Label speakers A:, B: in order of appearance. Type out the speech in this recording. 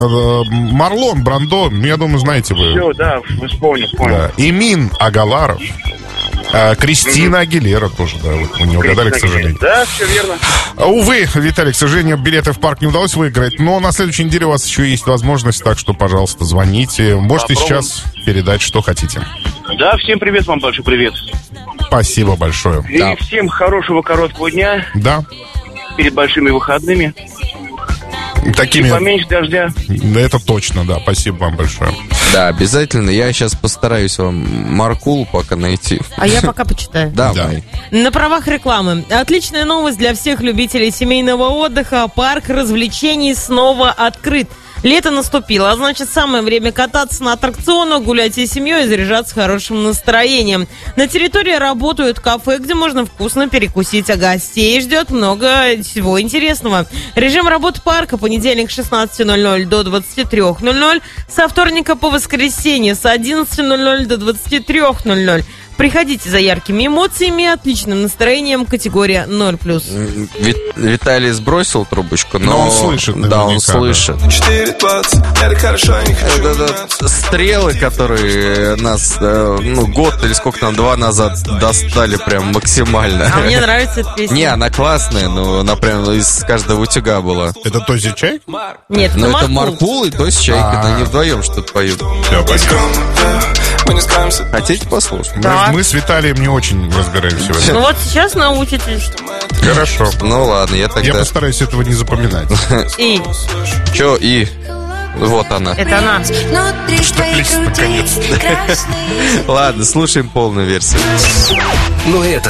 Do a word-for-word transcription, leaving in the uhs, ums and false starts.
A: Марлон Брандо, я думаю, знаете вы.
B: Все, да, вспомнил, понял.
A: Да. Эмин Агаларов. А, Кристина mm-hmm. Агилера тоже, да, вот мы не угадали, к сожалению.
B: Да, все верно.
A: Увы, Виталий, к сожалению, билеты в парк не удалось выиграть, но на следующей неделе у вас еще есть возможность, так что, пожалуйста, звоните. Можете Попробуем. Сейчас передать, что хотите.
B: Да, всем привет, вам большой привет.
A: Спасибо большое.
B: И да. Всем хорошего короткого дня.
A: Да.
B: Перед большими выходными.
A: Такими...
B: И поменьше дождя.
A: Да, это точно, да. Спасибо вам большое.
C: Да, обязательно. Я сейчас постараюсь вам Маркулу пока найти.
D: А я пока почитаю.
C: Давай.
D: На правах рекламы. Отличная новость для всех любителей семейного отдыха. Парк развлечений снова открыт. Лето наступило, а значит, самое время кататься на аттракционах, гулять всей семьей и заряжаться хорошим настроением. На территории работают кафе, где можно вкусно перекусить, а гостей ждет много всего интересного. Режим работы парка: понедельник с шестнадцати ноль-ноль до двадцати трёх ноль-ноль, со вторника по воскресенье с одиннадцати ноль-ноль до двадцати трёх ноль-ноль. Приходите за яркими эмоциями, отличным настроением, категория ноль плюс.
C: Вит, Виталий сбросил трубочку, но...
A: но он слышит.
C: Да, он слышит. Это стрелы, которые нас, ну, год или сколько там, два назад достали прям максимально.
D: А мне нравится эта песня.
C: Не, она классная, но она прям из каждого утюга была.
A: Это Този Чайк?
D: Нет,
C: ну,
D: это
C: это Маркул и Този Чайк, это они вдвоем что-то поют.
A: Все, понятно.
C: Хотите послушать?
A: Да. Мы, мы с Виталием не очень разбираемся в этом.
D: Ну вот сейчас научитесь.
A: Хорошо.
C: Ну ладно, я тогда...
A: Я постараюсь этого не запоминать.
D: И?
C: Че и? Вот она.
D: Это она.
A: Что плечет наконец.
C: Ладно, слушаем полную версию.
E: Но это